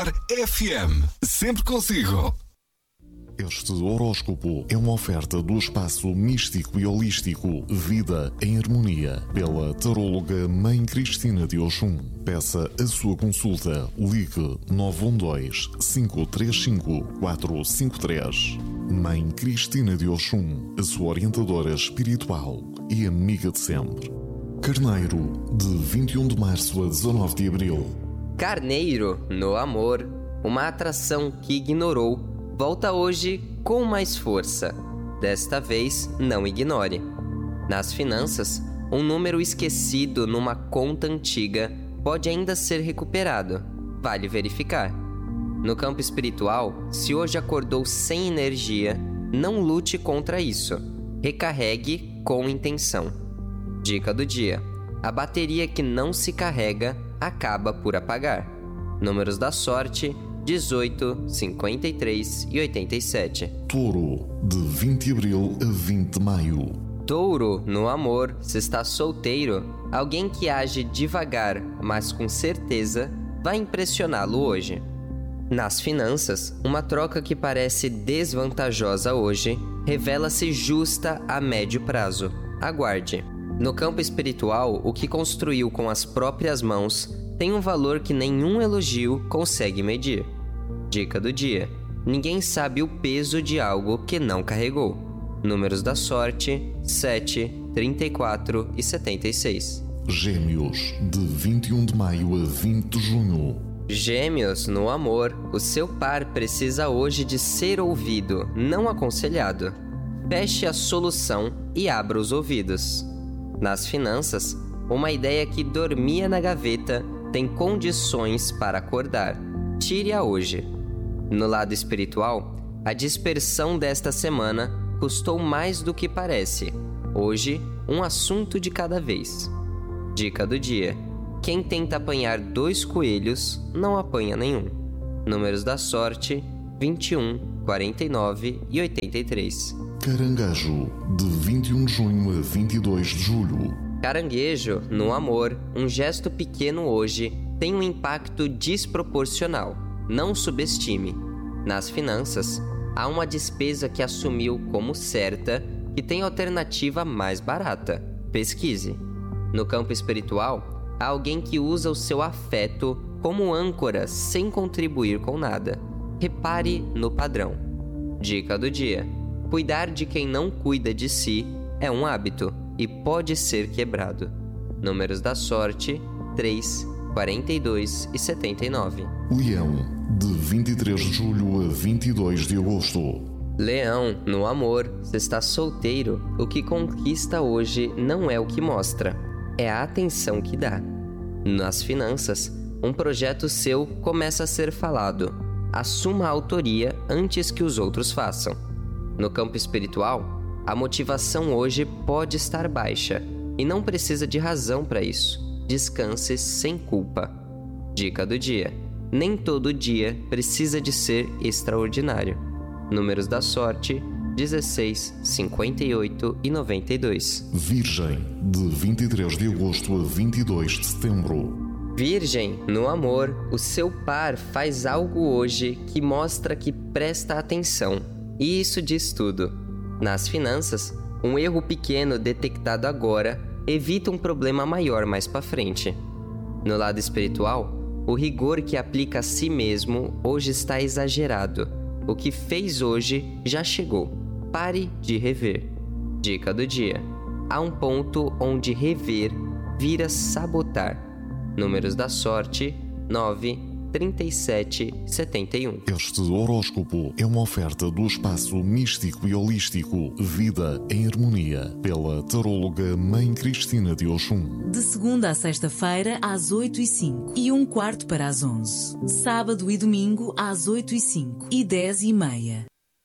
FM, sempre consigo. Este horóscopo é uma oferta do espaço místico e holístico Vida em Harmonia, pela taróloga Mãe Cristina de Oxum. Peça a sua consulta. Ligue 912-535-453. Mãe Cristina de Oxum, a sua orientadora espiritual e amiga de sempre. Carneiro, de 21 de março a 19 de abril. Carneiro, no amor, uma atração que ignorou, volta hoje com mais força. Desta vez, não ignore. Nas finanças, um número esquecido numa conta antiga pode ainda ser recuperado. Vale verificar. No campo espiritual, se hoje acordou sem energia, não lute contra isso. Recarregue com intenção. Dica do dia: a bateria que não se carrega acaba por apagar. Números da sorte: 18, 53 e 87. Touro, de 20 de abril a 20 de maio. Touro, no amor, se está solteiro, alguém que age devagar, mas com certeza, vai impressioná-lo hoje. Nas finanças, uma troca que parece desvantajosa hoje revela-se justa a médio prazo. Aguarde. No campo espiritual, o que construiu com as próprias mãos tem um valor que nenhum elogio consegue medir. Dica do dia: ninguém sabe o peso de algo que não carregou. Números da sorte: 7, 34 e 76. Gêmeos, de 21 de maio a 20 de junho. Gêmeos, no amor, o seu par precisa hoje de ser ouvido, não aconselhado. Feche a solução e abra os ouvidos. Nas finanças, uma ideia que dormia na gaveta tem condições para acordar. Tire-a hoje. No lado espiritual, a dispersão desta semana custou mais do que parece. Hoje, um assunto de cada vez. Dica do dia: quem tenta apanhar 2 coelhos, não apanha nenhum. Números da sorte: 21, 49 e 83. Caranguejo, de 21 de junho a 22 de julho. Caranguejo, no amor, um gesto pequeno hoje tem um impacto desproporcional. Não subestime. Nas finanças, há uma despesa que assumiu como certa que tem alternativa mais barata. Pesquise. No campo espiritual, há alguém que usa o seu afeto como âncora sem contribuir com nada. Repare no padrão. Dica do dia: cuidar de quem não cuida de si é um hábito e pode ser quebrado. Números da sorte: 3, 42 e 79. Leão, de 23 de julho a 22 de agosto. Leão, no amor, se está solteiro, o que conquista hoje não é o que mostra, é a atenção que dá. Nas finanças, um projeto seu começa a ser falado. Assuma a autoria antes que os outros façam. No campo espiritual, a motivação hoje pode estar baixa e não precisa de razão para isso. Descanse sem culpa. Dica do dia: nem todo dia precisa de ser extraordinário. Números da sorte: 16, 58 e 92. Virgem, de 23 de agosto a 22 de setembro. Virgem, no amor, o seu par faz algo hoje que mostra que presta atenção. E isso diz tudo. Nas finanças, um erro pequeno detectado agora evita um problema maior mais para frente. No lado espiritual, o rigor que aplica a si mesmo hoje está exagerado. O que fez hoje já chegou. Pare de rever. Dica do dia: há um ponto onde rever vira sabotar. Números da sorte: 9, 37, 71. Este horóscopo é uma oferta do espaço místico e holístico Vida em Harmonia, pela taróloga Mãe Cristina de Oxum. De segunda a sexta-feira, às 8h05 e 1/4 para as 11. Sábado e domingo, às 8h05 e 10h30.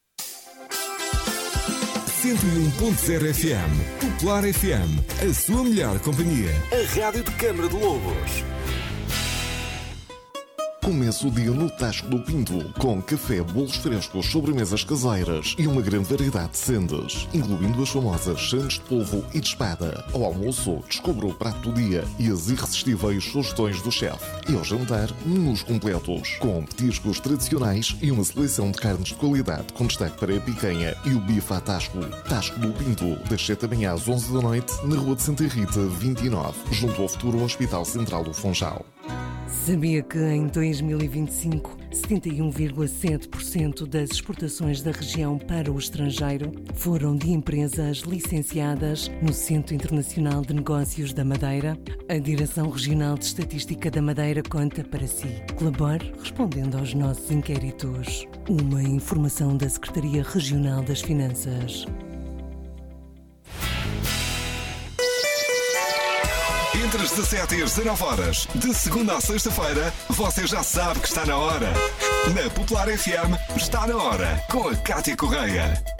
101.0 FM, Popular FM, a sua melhor companhia. A Rádio de Câmara de Lobos. Comece o dia no Tasco do Pinto, com café, bolos frescos, sobremesas caseiras e uma grande variedade de sendas, incluindo as famosas sandes de polvo e de espada. Ao almoço, descubra o prato do dia e as irresistíveis sugestões do chefe. E ao jantar, menus completos, com petiscos tradicionais e uma seleção de carnes de qualidade, com destaque para a picanha e o bife à Tasco. Tasco do Pinto, das 7 da manhã às 11 da noite, na Rua de Santa Rita, 29, junto ao futuro Hospital Central do Funchal. Sabia que em 2025, 71,7% das exportações da região para o estrangeiro foram de empresas licenciadas no Centro Internacional de Negócios da Madeira? A Direção Regional de Estatística da Madeira conta para si. Colabore respondendo aos nossos inquéritos. Uma informação da Secretaria Regional das Finanças. Entre as 17 e as 19 horas, de segunda a sexta-feira, você já sabe que está na hora. Na Popular FM, está na hora, com a Cátia Correia.